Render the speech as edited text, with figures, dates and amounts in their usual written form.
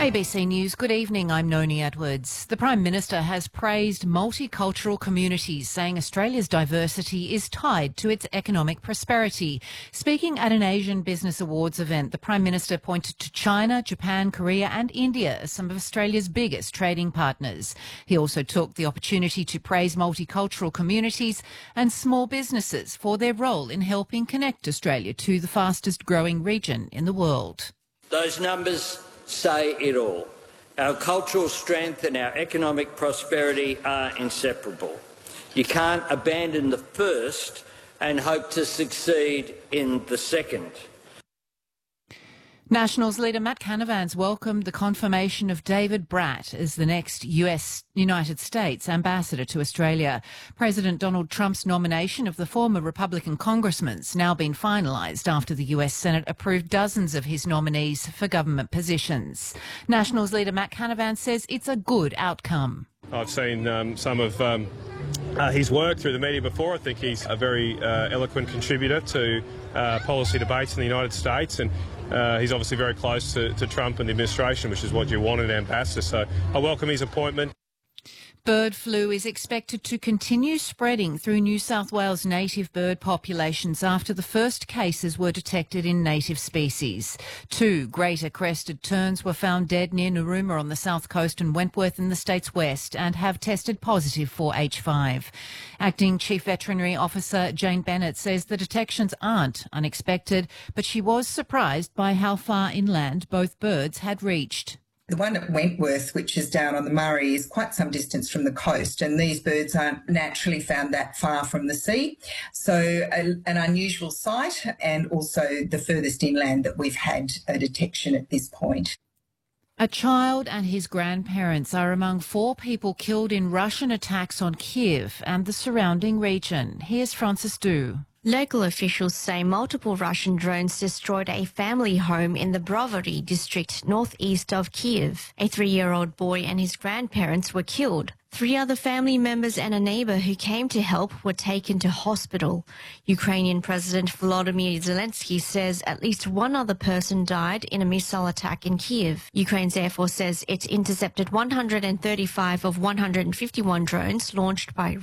ABC News, good evening, I'm Noni Edwards. The Prime Minister has praised multicultural communities, saying Australia's diversity is tied to its economic prosperity. Speaking at an Asian Business Awards event, the Prime Minister pointed to China, Japan, Korea and India as some of Australia's biggest trading partners. He also took the opportunity to praise multicultural communities and small businesses for their role in helping connect Australia to the fastest growing region in the world. Those numbers say it all. Our cultural strength and our economic prosperity are inseparable. You can't abandon the first and hope to succeed in the second. Nationals leader Matt Canavan's welcomed the confirmation of David Bratt as the next United States ambassador to Australia. President Donald Trump's nomination of the former Republican congressman's now been finalised after the US Senate approved dozens of his nominees for government positions. Nationals leader Matt Canavan says it's a good outcome. I've seen some of his work through the media before. I think he's a very eloquent contributor to policy debates in the United States, and he's obviously very close to Trump and the administration, which is what you want in an ambassador. So I welcome his appointment. Bird flu is expected to continue spreading through New South Wales native bird populations after the first cases were detected in native species. 2 greater crested terns were found dead near Narooma on the south coast and Wentworth in the state's west and have tested positive for H5. Acting Chief Veterinary Officer Jane Bennett says the detections aren't unexpected, but she was surprised by how far inland both birds had reached. The one at Wentworth, which is down on the Murray, is quite some distance from the coast, and these birds aren't naturally found that far from the sea. So an unusual sight, and also the furthest inland that we've had a detection at this point. A child and his grandparents are among 4 people killed in Russian attacks on Kiev and the surrounding region. Here's Francis Du. Local officials say multiple Russian drones destroyed a family home in the Brovary district northeast of Kiev. A 3-year-old boy and his grandparents were killed. 3 other family members and a neighbour who came to help were taken to hospital. Ukrainian President Volodymyr Zelensky says at least 1 other person died in a missile attack in Kiev. Ukraine's Air Force says it intercepted 135 of 151 drones launched by